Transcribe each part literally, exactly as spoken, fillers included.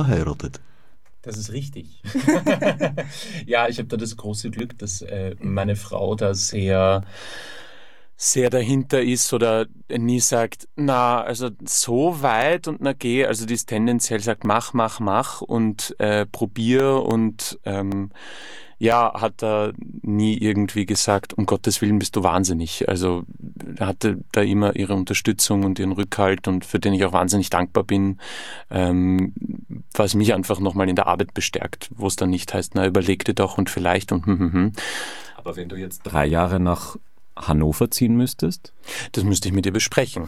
verheiratet. Das ist richtig. Ja, ich habe da das große Glück, dass äh, meine Frau da sehr, sehr dahinter ist oder nie sagt, na, also so weit und na geh. Also die ist tendenziell sagt, mach, mach, mach und äh, probier und ähm, ja, hat da nie irgendwie gesagt, um Gottes Willen bist du wahnsinnig. Also hatte da immer ihre Unterstützung und ihren Rückhalt und für den ich auch wahnsinnig dankbar bin, ähm, was mich einfach nochmal in der Arbeit bestärkt, wo es dann nicht heißt, na überleg dir doch und vielleicht und hm, hm, hm. Aber wenn du jetzt drei Jahre nach Hannover ziehen müsstest? Das müsste ich mit dir besprechen.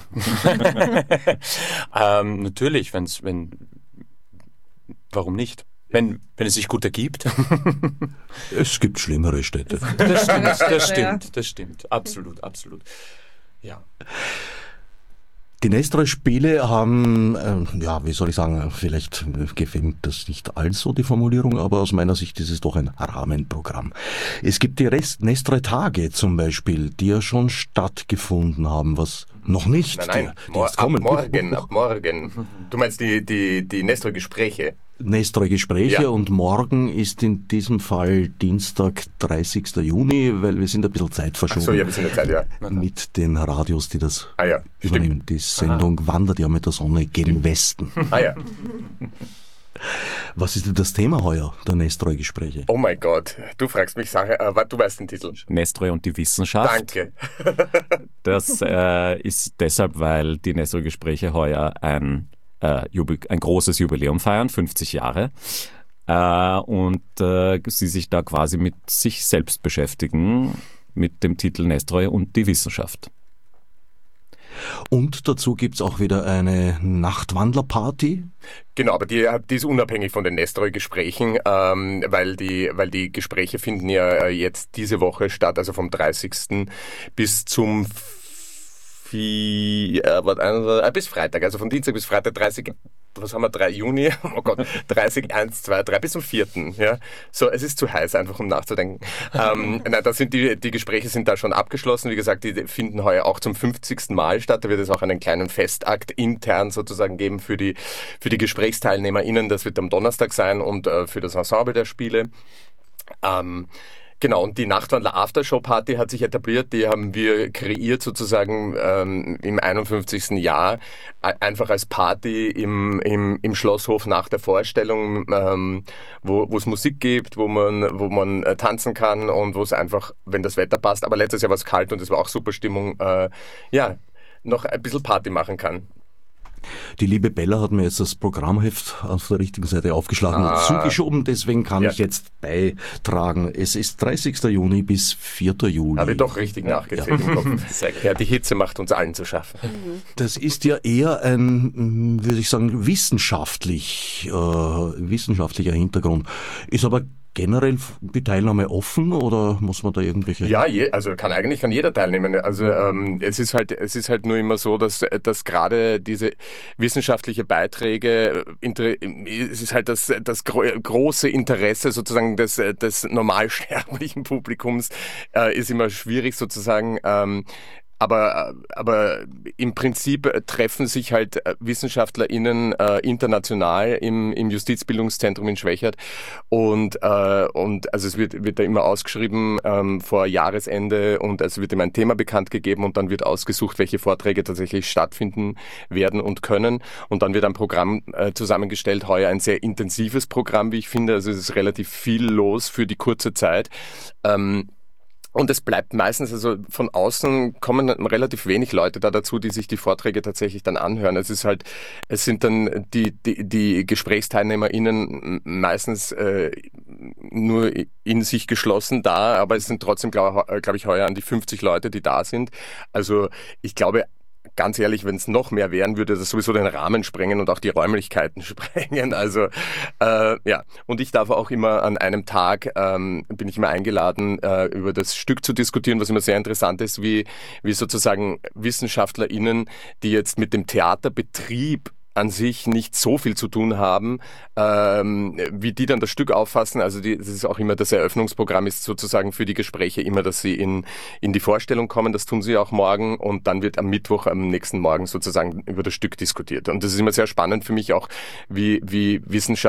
ähm, natürlich, wenn's, wenn, warum nicht? Wenn, wenn es sich gut ergibt. Es gibt schlimmere Städte. Das stimmt, das stimmt, das stimmt. Absolut, absolut. Ja. Die Nestroy-Spiele haben, äh, ja, wie soll ich sagen, vielleicht gefällt das nicht allzu die Formulierung, aber aus meiner Sicht ist es doch ein Rahmenprogramm. Es gibt die Nestroy-Tage zum Beispiel, die ja schon stattgefunden haben, was noch nicht. Nein, nein, die, die Mor- jetzt kommen. ab morgen, ab morgen. Du meinst die, die, die Nestroy-Gespräche? Nestroy-Gespräche Ja. und morgen ist in diesem Fall Dienstag, dreißigsten Juni, weil wir sind ein bisschen Zeit Ach verschoben. so, ja, wir sind in der Zeit, ja. Mit den Radios, die das Ah ja, übernehmen. Die Sendung Aha. wandert ja mit der Sonne gen Westen. Ah ja. Was ist denn das Thema heuer, der Nestroy-Gespräche? Oh mein Gott, du fragst mich Sache, aber du weißt den Titel. Nestroy und die Wissenschaft. Danke. Das äh, ist deshalb, weil die Nestroy-Gespräche heuer ein, äh, Jubil- ein großes Jubiläum feiern, fünfzig Jahre. Äh, und äh, sie sich da quasi mit sich selbst beschäftigen, mit dem Titel Nestroy und die Wissenschaft. Und dazu gibt's auch wieder eine Nachtwandlerparty. Genau, aber die, die ist unabhängig von den Nestroy-Gesprächen, ähm, weil die, weil die Gespräche finden ja jetzt diese Woche statt, also vom dreißigsten bis zum Wie, äh, warte, äh, bis Freitag, also von Dienstag bis Freitag, dreißig, was haben wir, drei Juni, oh Gott, dreißig, eins, zwei, drei bis zum vierten Ja. So, es ist zu heiß, einfach um nachzudenken. ähm, nein, da sind die, die Gespräche sind da schon abgeschlossen, wie gesagt, die finden heuer auch zum fünfzigsten Mal statt, da wird es auch einen kleinen Festakt intern sozusagen geben für die, für die GesprächsteilnehmerInnen, das wird am Donnerstag sein und äh, für das Ensemble der Spiele. Ähm, Genau, und die Nachtwandler Aftershow-Party hat sich etabliert, die haben wir kreiert sozusagen ähm, im einundfünfzigsten Jahr, einfach als Party im, im, im Schlosshof nach der Vorstellung, ähm, wo wo es Musik gibt, wo man wo man äh, tanzen kann und wo es einfach, wenn das Wetter passt, aber letztes Jahr war es kalt und es war auch super Stimmung, äh, ja, noch ein bisschen Party machen kann. Die liebe Bella hat mir jetzt das Programmheft auf der richtigen Seite aufgeschlagen Ah. und zugeschoben, deswegen kann Ja. ich jetzt beitragen. Es ist dreißigsten Juni bis vierten Juli. Habe ich doch richtig nachgezählt im Kopf. Ja, die Hitze macht uns allen zu schaffen. Das ist ja eher ein, würde ich sagen, wissenschaftlich, äh, wissenschaftlicher Hintergrund. Ist aber generell die Teilnahme offen oder muss man da irgendwelche... Ja, je, also kann eigentlich kann jeder teilnehmen. Also ähm, es ist halt es ist halt nur immer so, dass dass gerade diese wissenschaftliche Beiträge, inter, es ist halt das das gro- große Interesse sozusagen des des normalsterblichen Publikums äh, ist immer schwierig sozusagen. Ähm, Aber, aber im Prinzip treffen sich halt WissenschaftlerInnen äh, international im, im Justizbildungszentrum in Schwächert und, äh, und also es wird, wird da immer ausgeschrieben ähm, vor Jahresende und es wird immer ein Thema bekannt gegeben und dann wird ausgesucht, welche Vorträge tatsächlich stattfinden werden und können und dann wird ein Programm äh, zusammengestellt, heuer ein sehr intensives Programm, wie ich finde, also es ist relativ viel los für die kurze Zeit. Ähm, Und es bleibt meistens, also von außen kommen relativ wenig Leute da dazu, die sich die Vorträge tatsächlich dann anhören. Es ist halt, es sind dann die, die, die GesprächsteilnehmerInnen meistens äh, nur in sich geschlossen da, aber es sind trotzdem, glaube glaub ich, heuer an die fünfzig Leute, die da sind. Also ich glaube, ganz ehrlich, wenn es noch mehr wären, würde das sowieso den Rahmen sprengen und auch die Räumlichkeiten sprengen. Also äh, ja, und ich darf auch immer an einem Tag, ähm, bin ich immer eingeladen, äh, über das Stück zu diskutieren, was immer sehr interessant ist, wie, wie sozusagen WissenschaftlerInnen, die jetzt mit dem Theaterbetrieb an sich nicht so viel zu tun haben, ähm, wie die dann das Stück auffassen. Also die, das ist auch immer das Eröffnungsprogramm ist sozusagen für die Gespräche immer, dass sie in, in die Vorstellung kommen. Das tun sie auch morgen und dann wird am Mittwoch, am nächsten Morgen sozusagen über das Stück diskutiert. Und das ist immer sehr spannend für mich auch, wie, wie Wissenschaft